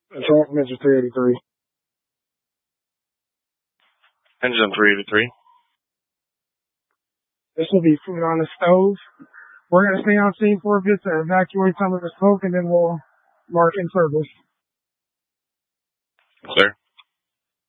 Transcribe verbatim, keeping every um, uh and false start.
Engine three eighty-three. Engine three eighty-three. This will be food on the stove. We're going to stay on scene for a bit to evacuate some of the smoke, and then we'll mark in service. Clear.